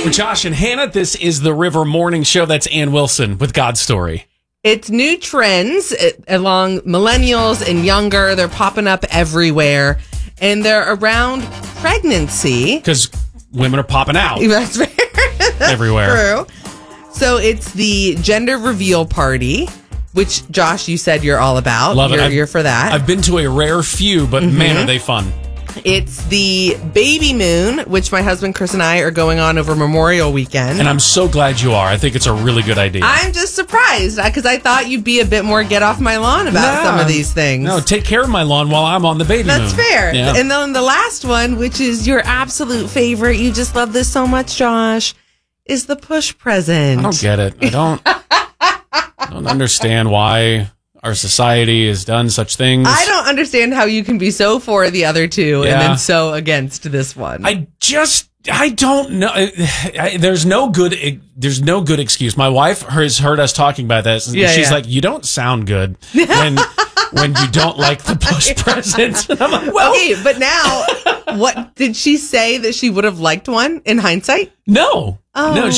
For Josh and Hannah, this is the River Morning Show. That's Ann Wilson with God's Story. It's new trends along millennials and younger. They're popping up everywhere. And they're around pregnancy. Because women are popping out. That's everywhere. True. So it's the gender reveal party, which, Josh, you said you're all about. Love it. You're for that. I've been to a rare few, but man, are they fun. It's the baby moon, which my husband Chris and I are going on over Memorial Weekend. And I'm so glad you are. I think it's a really good idea. I'm just surprised because I thought you'd be a bit more get off my lawn about some of these things. No, take care of my lawn while I'm on the baby moon. That's fair. Yeah. And then the last one, which is your absolute favorite, you just love this so much, Josh, is the push present. I don't get it. I don't understand why our society has done such things. I don't understand how you can be so for the other two and then so against this one. I don't know. There's no good excuse. My wife has heard us talking about this. And she's like, you don't sound good when you don't like the push presents. And I'm like, well, okay, but now, what did she say that she would have liked one in hindsight? No. Oh. No,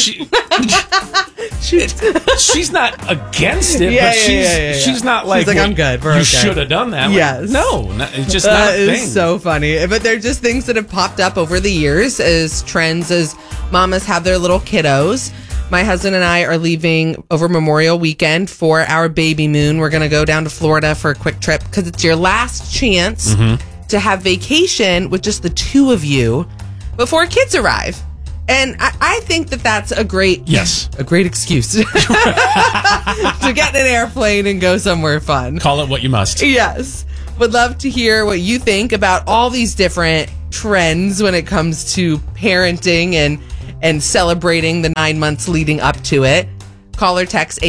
she's not against it, but she's not like, she's like, I'm good. You should have done that. Yes. No, it's just not a thing. That is so funny. But they're just things that have popped up over the years as trends as mamas have their little kiddos. My husband and I are leaving over Memorial Weekend for our baby moon. We're going to go down to Florida for a quick trip because it's your last chance to have vacation with just the two of you before kids arrive. And I think that that's a great excuse to get in an airplane and go somewhere fun. Call it what you must. Yes. Would love to hear what you think about all these different trends when it comes to parenting and celebrating the 9 months leading up to it. Call or text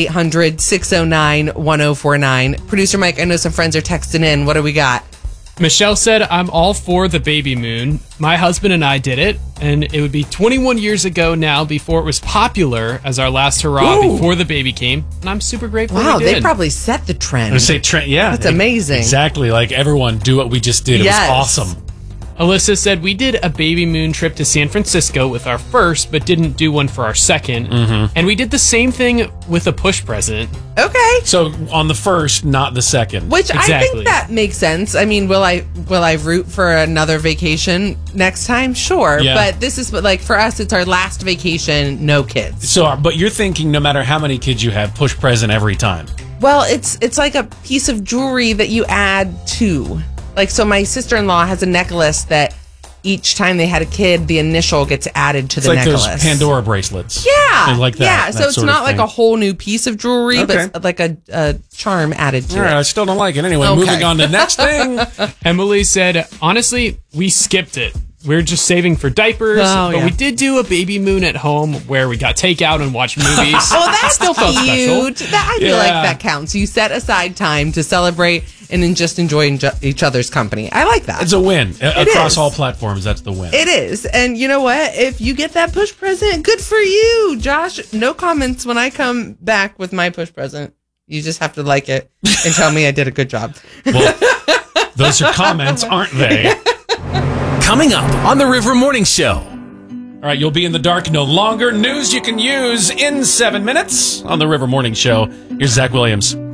800-609-1049. Producer Mike, I know some friends are texting in. What do we got? Michelle said, I'm all for the baby moon. My husband and I did it, and it would be 21 years ago now before it was popular as our last hurrah before the baby came. And I'm super grateful we did. They probably set the trend. I say trend, yeah. That's amazing. Exactly. Like everyone do what we just did. It was awesome. Alyssa said, we did a baby moon trip to San Francisco with our first, but didn't do one for our second. And we did the same thing with a push present. Okay. So on the first, not the second. Which I think that makes sense. I mean, will I root for another vacation next time? Sure. Yeah. But this is like for us, it's our last vacation, no kids. So, but you're thinking no matter how many kids you have, push present every time. Well, it's like a piece of jewelry that you add to. Like, so my sister-in-law has a necklace that each time they had a kid, the initial gets added to the necklace. Like those Pandora bracelets. Yeah. Like that. Yeah, so it's not like a whole new piece of jewelry, but it's like a charm added to it. All right, I still don't like it. Anyway, moving on to the next thing. Emily said, honestly, we skipped it. We were just saving for diapers, but we did do a baby moon at home where we got takeout and watched movies. Oh, that's still felt cute. special. I feel like that counts. You set aside time to celebrate and then just enjoy each other's company. I like that. It's a win. Across all platforms, that's the win. It is. And you know what? If you get that push present, good for you. Josh, no comments when I come back with my push present. You just have to like it and tell me I did a good job. Well, those are comments, aren't they? Coming up on the River Morning Show. All right, you'll be in the dark no longer. News you can use in 7 minutes on the River Morning Show. Here's Zach Williams.